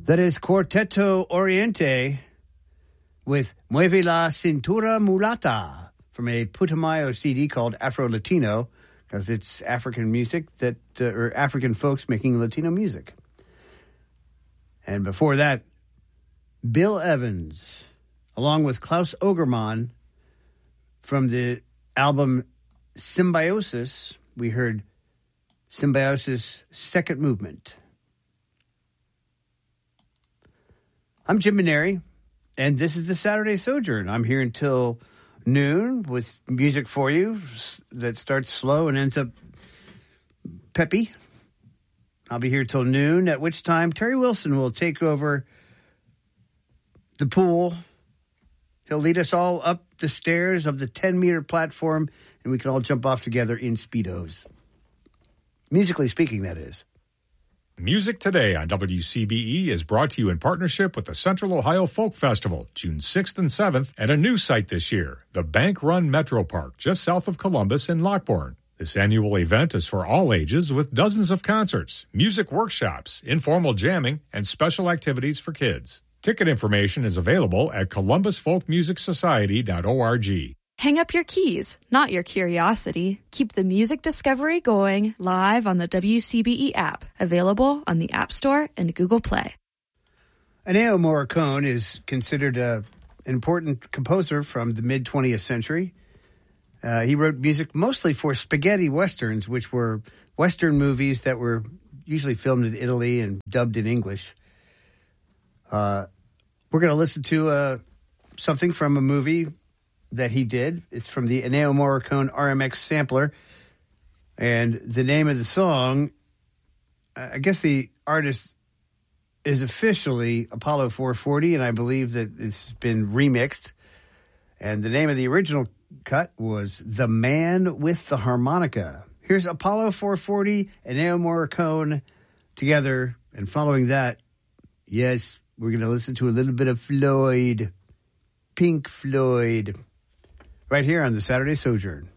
That is Quarteto Oriente with Mueve la Cintura Mulata from a Putumayo CD called Afro Latino, because it's African music that, or African folks making Latino music. And before that, Bill Evans, along with Klaus Ogerman, from the album Symbiosis, we heard Symbiosis' Second Movement. I'm Jim Maneri, and this is the Saturday Sojourn. I'm here until noon with music for you that starts slow and ends up peppy. I'll be here till noon, at which time Terry Wilson will take over the pool. He'll lead us all up the stairs of the 10-meter platform, and we can all jump off together in Speedos. Musically speaking, that is. Music Today on WCBE is brought to you in partnership with the Central Ohio Folk Festival, June 6th and 7th, at a new site this year, the Bank Run Metro Park, just south of Columbus in Lockbourne. This annual event is for all ages with dozens of concerts, music workshops, informal jamming, and special activities for kids. Ticket information is available at columbusfolkmusicsociety.org. Hang up your keys, not your curiosity. Keep the music discovery going live on the WCBE app, available on the App Store and Google Play. Ennio Morricone is considered an important composer from the mid-20th century. He wrote music mostly for spaghetti westerns, which were western movies that were usually filmed in Italy and dubbed in English. We're going to listen to something from a movie that he did. It's from the Ennio Morricone RMX sampler. And the name of the song, I guess the artist is officially Apollo 440, and I believe that it's been remixed. And the name of the original cut was The Man with the Harmonica. Here's Apollo 440 and Ennio Morricone together. And following that, yes, we're going to listen to a little bit of Floyd, Pink Floyd, right here on the Saturday Sojourn.